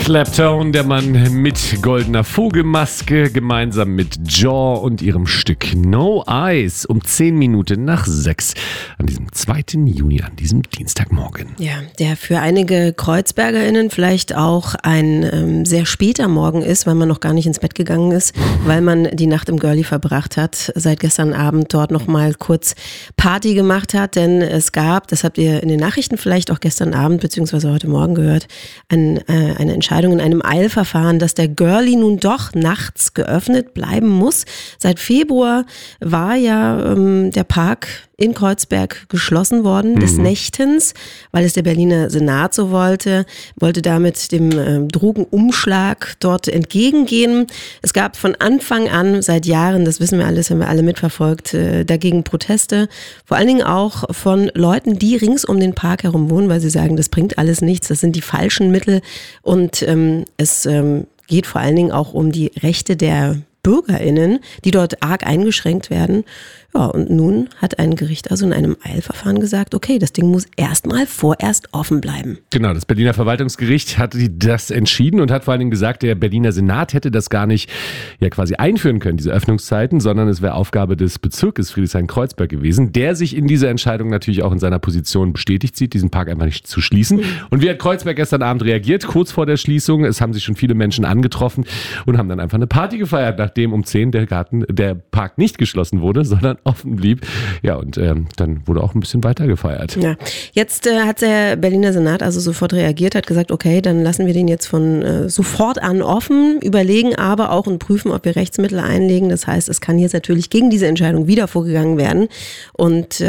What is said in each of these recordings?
Clapton, der Mann mit goldener Vogelmaske, gemeinsam mit Jaw und ihrem Stück No Eyes um 10 Minuten nach 6 an diesem 2. Juni, an diesem Dienstagmorgen. Ja, der für einige KreuzbergerInnen vielleicht auch ein sehr später Morgen ist, weil man noch gar nicht ins Bett gegangen ist, weil man die Nacht im Görli verbracht hat, seit gestern Abend dort nochmal kurz Party gemacht hat, denn es gab, das habt ihr in den Nachrichten vielleicht auch gestern Abend bzw. heute Morgen gehört, eine Entscheidung in einem Eilverfahren, dass der Görli nun doch nachts geöffnet bleiben muss. Seit Februar war ja der Park in Kreuzberg geschlossen worden, des Nächtens, weil es der Berliner Senat so wollte damit dem Drogenumschlag dort entgegengehen. Es gab von Anfang an, seit Jahren, das wissen wir alles, haben wir alle mitverfolgt, dagegen Proteste, vor allen Dingen auch von Leuten, die rings um den Park herum wohnen, weil sie sagen, das bringt alles nichts, das sind die falschen Mittel und es geht vor allen Dingen auch um die Rechte der BürgerInnen, die dort arg eingeschränkt werden. Ja, und nun hat ein Gericht also in einem Eilverfahren gesagt, okay, das Ding muss vorerst offen bleiben. Genau, das Berliner Verwaltungsgericht hat das entschieden und hat vor allen Dingen gesagt, der Berliner Senat hätte das gar nicht quasi einführen können, diese Öffnungszeiten, sondern es wäre Aufgabe des Bezirkes Friedrichshain-Kreuzberg gewesen, der sich in dieser Entscheidung natürlich auch in seiner Position bestätigt sieht, diesen Park einfach nicht zu schließen. Und wie hat Kreuzberg gestern Abend reagiert, kurz vor der Schließung? Es haben sich schon viele Menschen angetroffen und haben dann einfach eine Party gefeiert, nachdem um 10 der Park nicht geschlossen wurde, sondern offen blieb. Ja, und dann wurde auch ein bisschen weiter gefeiert. Ja, jetzt hat der Berliner Senat also sofort reagiert, hat gesagt, okay, dann lassen wir den jetzt von sofort an offen, überlegen aber auch und prüfen, ob wir Rechtsmittel einlegen. Das heißt, es kann jetzt natürlich gegen diese Entscheidung wieder vorgegangen werden. Und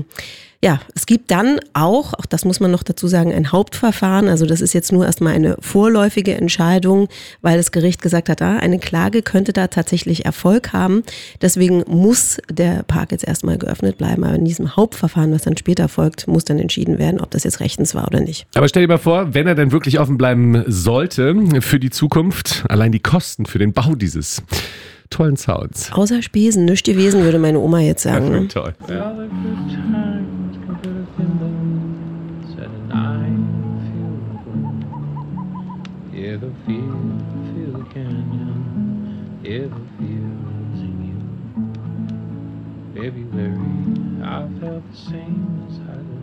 ja, es gibt dann auch das muss man noch dazu sagen, ein Hauptverfahren. Also das ist jetzt nur erstmal eine vorläufige Entscheidung, weil das Gericht gesagt hat, eine Klage könnte da tatsächlich Erfolg haben. Deswegen muss der Park jetzt erstmal geöffnet bleiben. Aber in diesem Hauptverfahren, was dann später folgt, muss dann entschieden werden, ob das jetzt rechtens war oder nicht. Aber stell dir mal vor, wenn er dann wirklich offen bleiben sollte für die Zukunft, allein die Kosten für den Bau dieses tollen Sounds. Außer Spesen, nichts gewesen, würde meine Oma jetzt sagen. Ja, ne? toll. Ja. Yeah, the feel the canyon. Yeah, the feel's in you. February, I felt the same as I did.